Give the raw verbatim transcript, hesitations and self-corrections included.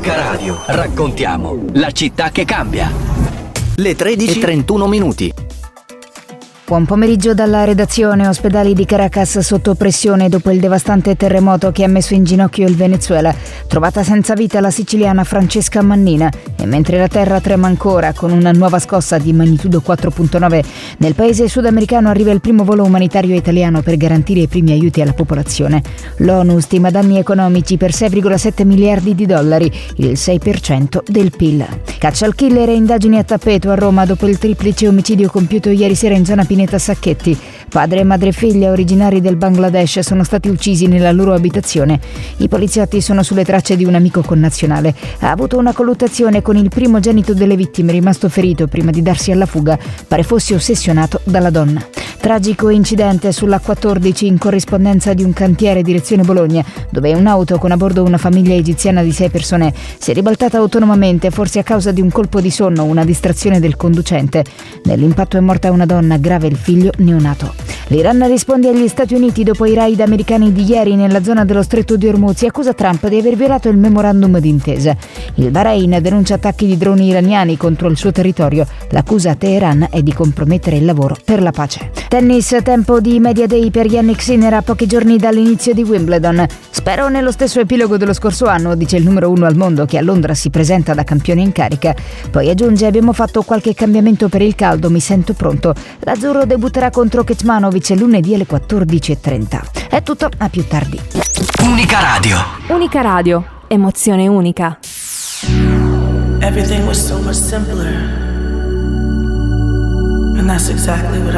Unica Radio. Raccontiamo la città che cambia. Le tredici e trentuno minuti. Buon pomeriggio dalla redazione. Ospedali di Caracas sotto pressione dopo il devastante terremoto che ha messo in ginocchio il Venezuela. Trovata senza vita la siciliana Francesca Mannina. E mentre la terra trema ancora con una nuova scossa di magnitudo quattro virgola nove, nel paese sudamericano arriva il primo volo umanitario italiano per garantire i primi aiuti alla popolazione. L'ONU stima danni economici per sei virgola sette miliardi di dollari, il sei per cento del P I L. Caccia al killer e indagini a tappeto a Roma dopo il triplice omicidio compiuto ieri sera in zona Pineta Sacchetti. Padre, madre e figlia originari del Bangladesh sono stati uccisi nella loro abitazione. I poliziotti sono sulle tracce di un amico connazionale. Ha avuto una colluttazione con il primogenito delle vittime, rimasto ferito prima di darsi alla fuga. Pare fosse ossessionato dalla donna. Tragico incidente sull'A quattordici in corrispondenza di un cantiere direzione Bologna, dove un'auto con a bordo una famiglia egiziana di sei persone si è ribaltata autonomamente, forse a causa di un colpo di sonno o una distrazione del conducente. Nell'impatto è morta una donna, grave il figlio neonato. L'Iran risponde agli Stati Uniti dopo i raid americani di ieri nella zona dello Stretto di Hormuz e accusa Trump di aver violato il memorandum d'intesa. Il Bahrain denuncia attacchi di droni iraniani contro il suo territorio. L'accusa a Teheran è di compromettere il lavoro per la pace. Tennis, tempo di media day per Jannik Sinner a pochi giorni dall'inizio di Wimbledon. Spero nello stesso epilogo dello scorso anno, dice il numero uno al mondo che a Londra si presenta da campione in carica. Poi aggiunge: abbiamo fatto qualche cambiamento per il caldo, mi sento pronto. L'azzurro debutterà contro Kecmanovic lunedì alle quattordici e trenta. È tutto, a più tardi. Unica Radio. Unica Radio, emozione unica. Everything was so much simpler. And that's exactly what I